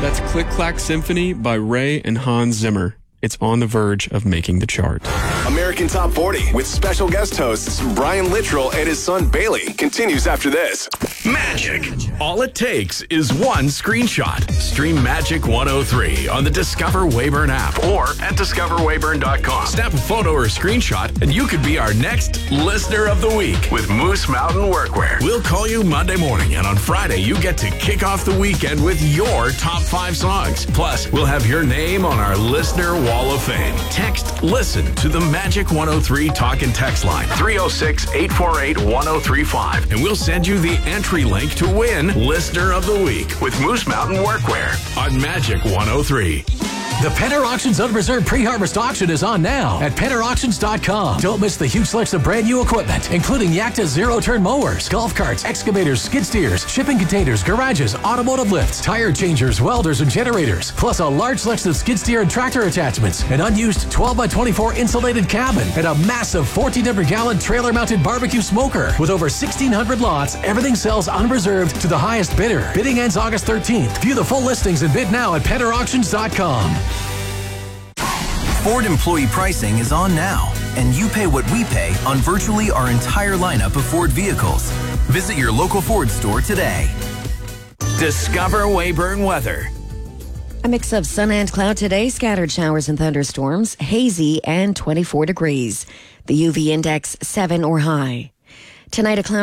That's Click Clack Symphony by Ray and Hans Zimmer. It's on the verge of making the chart. American Top 40 with special guest hosts Brian Littrell and his son Bailey continues after this. Magic. All it takes is one screenshot. Stream Magic 103 on the Discover Weyburn app or at discoverweyburn.com. Snap a photo or screenshot and you could be our next Listener of the Week with Moose Mountain Workwear. We'll call you Monday morning, and on Friday you get to kick off the weekend with your top 5 songs. Plus, we'll have your name on our Listener Wall of Fame. Text LISTEN to the Magic 103 talk and text line 306-848-1035, and we'll send you the entry link to win Listener of the Week with Moose Mountain Workwear on Magic 103. The Penner Auctions Unreserved Pre-Harvest Auction is on now at PennerAuctions.com. Don't miss the huge selection of brand new equipment, including Yakta zero-turn mowers, golf carts, excavators, skid steers, shipping containers, garages, automotive lifts, tire changers, welders, and generators, plus a large selection of skid steer and tractor attachments, an unused 12x24 insulated cabin, and a massive 1,400-gallon trailer-mounted barbecue smoker. With over 1,600 lots, everything sells unreserved to the highest bidder. Bidding ends August 13th. View the full listings and bid now at PennerAuctions.com. Ford employee pricing is on now, and you pay what we pay on virtually our entire lineup of Ford vehicles. Visit your local Ford store today. Discover Weyburn weather. A mix of sun and cloud today, scattered showers and thunderstorms, hazy and 24 degrees. The UV index 7 or high. Tonight, a cloud